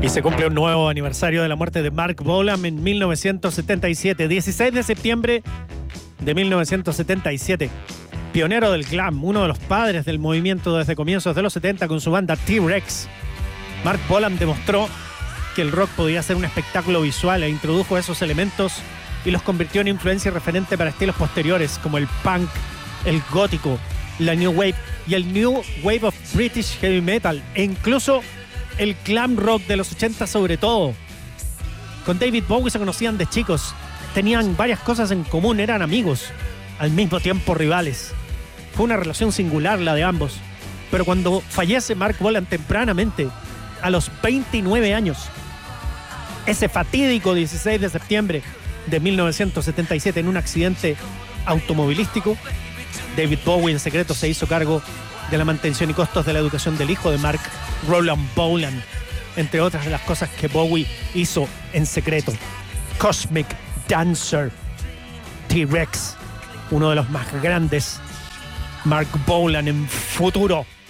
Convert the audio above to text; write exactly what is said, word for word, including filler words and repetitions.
Y se cumple un nuevo aniversario de la muerte de Mark Bolan en mil novecientos setenta y siete, dieciséis de septiembre de mil novecientos setenta y siete. Pionero del glam, uno de los padres del movimiento desde comienzos de los setenta con su banda T-Rex. Mark Bolan demostró que el rock podía ser un espectáculo visual e introdujo esos elementos y los convirtió en influencia referente para estilos posteriores como el punk, el gótico, la new wave y el new wave of British heavy metal e incluso el glam rock de los ochenta sobre todo. Con David Bowie se conocían de chicos, tenían varias cosas en común, eran amigos, al mismo tiempo rivales. Fue una relación singular la de ambos, pero cuando fallece Mark Bolan tempranamente, a los veintinueve años, ese fatídico dieciséis de septiembre de mil novecientos setenta y siete en un accidente automovilístico, David Bowie en secreto se hizo cargo de la mantención y costos de la educación del hijo de Mark, Roland Bolan, entre otras de las cosas que Bowie hizo en secreto. Cosmic Dancer, T-Rex, uno de los más grandes, Mark Bolan en futuro.